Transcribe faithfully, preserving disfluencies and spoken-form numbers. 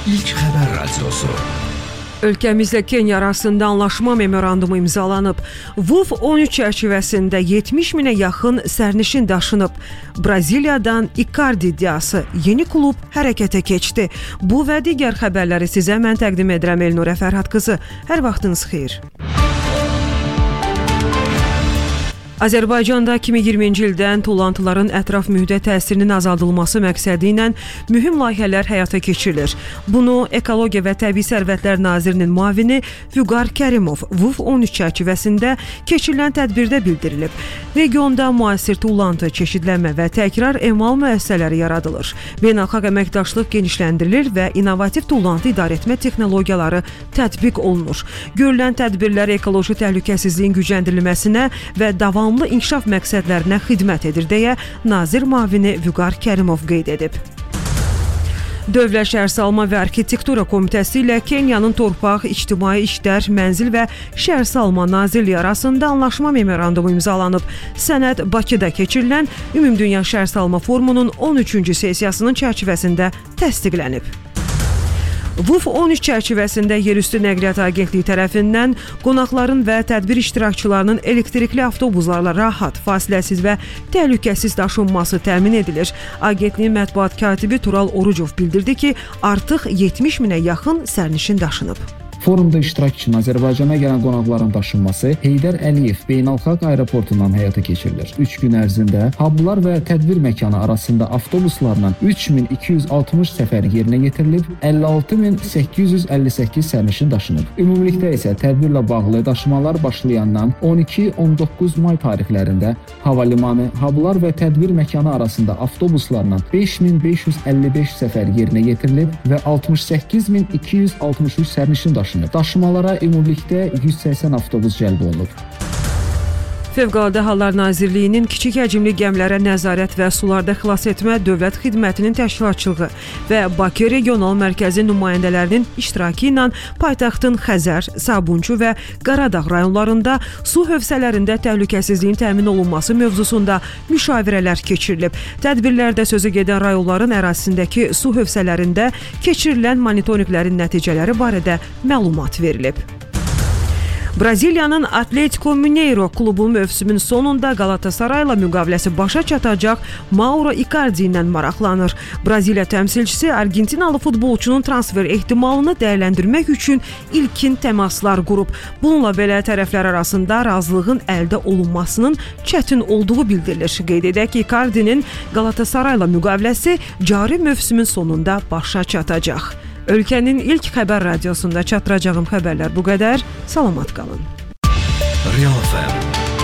İlk Xəbər Radiosu. Ölkəmizlə Kenya arasında anlaşma memorandumu imzalanıb. V U F on üç çərçivəsində yetmiş minə yaxın sərnişin daşınıb. Braziliyadan Icardi iddiası yeni klub hərəkətə keçdi. Bu və digər xəbərləri sizə mən təqdim edirəm Elnurə Fərhad qızı. Hər vaxtınız xeyir. Azərbaycanda iki min iyirminci ildən tullantıların ətraf mühitə təsirinin azaldılması məqsədi ilə mühüm layihələr həyata keçirilir. Bunu Ekologiya və Təbii Sərvətlər Nazirinin müavini Vüqar Kərimov V U F on üç çərçivəsində keçirilən tədbirdə bildirilib. Regionda müasir tullantı, çeşidlənmə və təkrar emal müəssisələri yaradılır. Beynəlxalq əməkdaşlıq genişləndirilir və innovativ tullantı idarəetmə texnologiyaları tətbiq olunur. Görülən tədbirlər ekoloji təhlükəsizliyin gücləndirilməsinə və davam davamlı inkişaf məqsədlərinə xidmət edir deyə Nazir müavini Vüqar Kərimov qeyd edib. Dövlət Şəhərsalma və Arxitektura Komitəsi ilə Kenyanın Torpaq, İctimai İşlər, Mənzil və Şəhərsalma Nazirliyi arasında anlaşma memorandumu imzalanıb. Sənəd Bakıda keçirilən Ümumdünya Şəhərsalma Forumunun on üçüncü sessiyasının çərçivəsində təsdiqlənib. V U F on üç çərçivəsində Yerüstü Nəqliyyat Agentliyi tərəfindən qonaqların və tədbir iştirakçılarının elektrikli avtobuslarla rahat, fasiləsiz və təhlükəsiz daşınması təmin edilir. Agentliyin mətbuat katibi Tural Orucov bildirdi ki, artıq yetmiş minə yaxın sərnişin daşınıb. Forumda iştirak üçün Azərbaycana gələn qonaqların daşınması Heydər Əliyev Beynəlxalq Aeroportundan həyata keçirilir. üç gün ərzində hublar və tədbir məkanı arasında avtobuslarla üç min iki yüz altmış səfər yerinə yetirilib, əlli altı min səkkiz yüz əlli səkkiz sərnişin daşınıb. Ümumilikdə isə tədbirlə bağlı daşımalar başlayandan on iki on doqquz may tarixlərində hava limanı, hublar və tədbir məkanı arasında avtobuslarla beş min beş yüz əlli beş səfər yerinə yetirilib və altmış səkkiz min iki yüz altmış üç sərnişin daşınıb. Daşımalara ümumilikdə yüz səksən avtobus cəlb olunub. Fövqəladə Hallar Nazirliyinin kiçik həcmli gəmilərə nəzarət və sularda xilas etmə dövlət xidmətinin təşkilatçılığı və Bakı Regional Mərkəzi nümayəndələrinin iştirakı ilə paytaxtın Xəzər, Sabunçu və Qaradağ rayonlarında su hövzələrində təhlükəsizliyin təmin olunması mövzusunda müşavirələr keçirilib. Tədbirlərdə sözü gedən rayonların ərazisindəki su hövzələrində keçirilən monitorinqlərin nəticələri barədə məlumat verilib. Braziliyanın Atlético Mineiro klubu mövsümün sonunda Galatasarayla müqaviləsi başa çatacaq Mauro Icardi ilə maraqlanır. Braziliya təmsilçisi Argentinalı futbolçunun transfer ehtimalını dəyərləndirmək üçün ilkin təmaslar qurub. Bununla belə tərəflər arasında razılığın əldə olunmasının çətin olduğu bildirilir. Qeyd edək ki, Icardinin Galatasarayla müqaviləsi cari mövsümün sonunda başa çatacaq. Ölkənin ilk xəbər radiosunda çatdıracağım xəbərlər bu qədər. Salamat qalın. Real F M